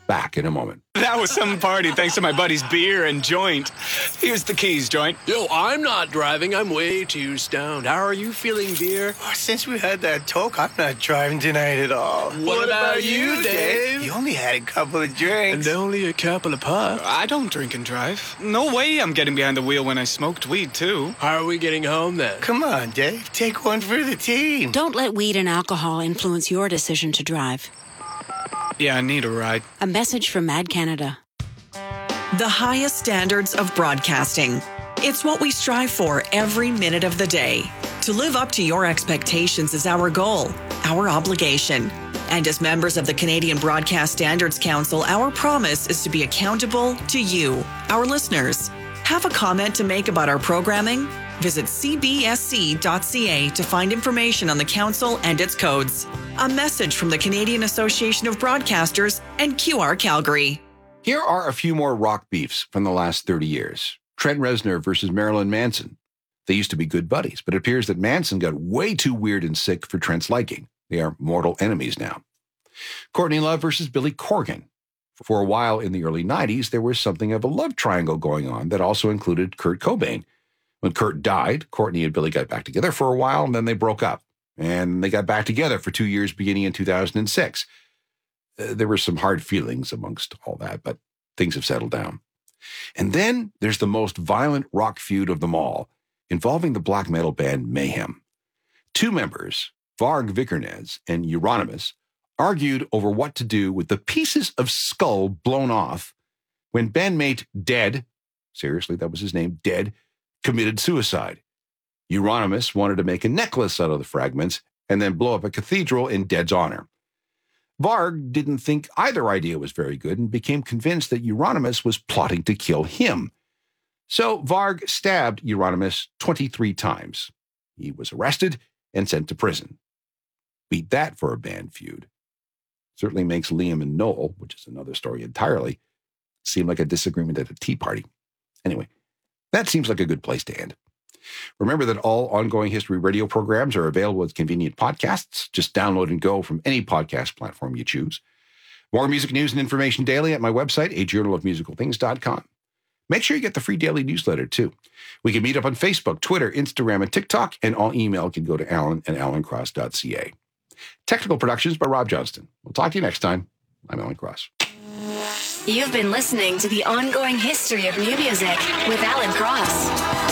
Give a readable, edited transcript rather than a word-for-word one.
Back in a moment. That was some party thanks to my buddy's beer and joint. Here's the keys, joint. Yo, I'm not driving. I'm way too stoned. How are you feeling, dear? Oh, since we had that talk, I'm not driving tonight at all. What about you, Dave? You only had a couple of drinks. And only a couple of puffs. I don't drink and drive. No way I'm getting behind the wheel when I smoked weed, too. How are we getting home, then? Come on, Dave. Take one for the team. Don't let weed and alcohol influence your decision to drive. Yeah, I need a ride. A message from Mad Canada. The highest standards of broadcasting. It's what we strive for every minute of the day. To live up to your expectations is our goal, our obligation. And as members of the Canadian Broadcast Standards Council, our promise is to be accountable to you, our listeners. Have a comment to make about our programming? Visit cbsc.ca to find information on the council and its codes. A message from the Canadian Association of Broadcasters and QR Calgary. Here are a few more rock beefs from the last 30 years. Trent Reznor versus Marilyn Manson. They used to be good buddies, but it appears that Manson got way too weird and sick for Trent's liking. They are mortal enemies now. Courtney Love versus Billy Corgan. For a while in the early 90s, there was something of a love triangle going on that also included Kurt Cobain. When Kurt died, Courtney and Billy got back together for a while, and then they broke up. And they got back together for 2 years beginning in 2006. There were some hard feelings amongst all that, but things have settled down. And then there's the most violent rock feud of them all, involving the black metal band Mayhem. Two members, Varg Vikernes and Euronymous, argued over what to do with the pieces of skull blown off when bandmate Dead, seriously, that was his name, Dead, committed suicide. Euronymous wanted to make a necklace out of the fragments and then blow up a cathedral in Dead's honor. Varg didn't think either idea was very good and became convinced that Euronymous was plotting to kill him. So Varg stabbed Euronymous 23 times. He was arrested and sent to prison. Beat that for a band feud. Certainly makes Liam and Noel, which is another story entirely, seem like a disagreement at a tea party. Anyway, that seems like a good place to end. Remember that all ongoing history radio programs are available as convenient podcasts. Just download and go from any podcast platform you choose. More music news and information daily at my website, ajournalofmusicalthings.com. Make sure you get the free daily newsletter, too. We can meet up on Facebook, Twitter, Instagram, and TikTok, and all email can go to alan@alancross.ca. Technical productions by Rob Johnston. We'll talk to you next time. I'm Alan Cross. You've been listening to the ongoing history of new music with Alan Cross.